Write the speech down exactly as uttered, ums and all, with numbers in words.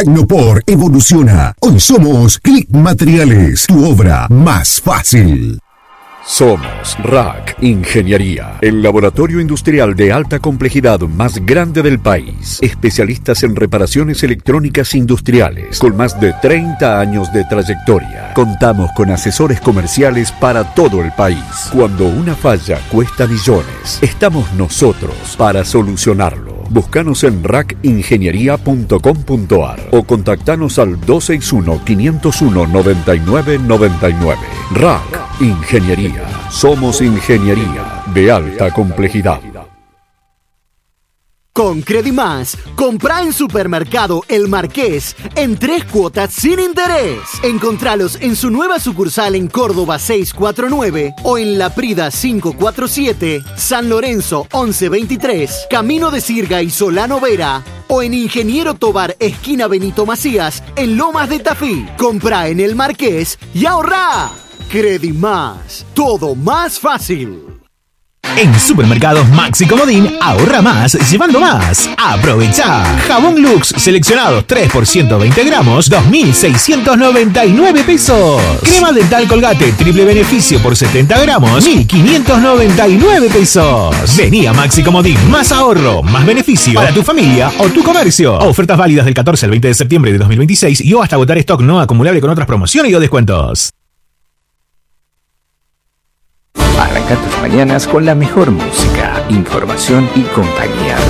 Tecnopor evoluciona. Hoy somos Click Materiales, tu obra más fácil. Somos R A C Ingeniería, el laboratorio industrial de alta complejidad más grande del país. Especialistas en reparaciones electrónicas industriales, con más de treinta años de trayectoria. Contamos con asesores comerciales para todo el país. Cuando una falla cuesta millones, estamos nosotros para solucionarlo. Búscanos en rac ingeniería punto com punto a r o contactanos al dos seis uno, cinco cero uno, nueve nueve nueve nueve. R A C Ingeniería. Somos ingeniería de alta complejidad. Con Credimás, compra en Supermercado El Marqués en tres cuotas sin interés. Encontralos en su nueva sucursal en Córdoba seiscientos cuarenta y nueve o en La Prida quinientos cuarenta y siete, San Lorenzo once veintitrés, Camino de Sirga y Solano Vera o en Ingeniero Tobar esquina Benito Macías en Lomas de Tafí. Compra en El Marqués y ahorra. Credimás, todo más fácil. En Supermercados Maxi Comodín, ahorra más llevando más. Aprovecha. Jabón Lux seleccionados tres por ciento veinte gramos, dos mil seiscientos noventa y nueve pesos. Crema dental Colgate triple beneficio por setenta gramos, mil quinientos noventa y nueve pesos. Vení a Maxi Comodín, más ahorro, más beneficio para tu familia o tu comercio. Ofertas válidas del catorce al veinte de septiembre de dos mil veintiséis y o hasta agotar stock no acumulable con otras promociones y o descuentos. Arranca tus mañanas con la mejor música, información y compañía.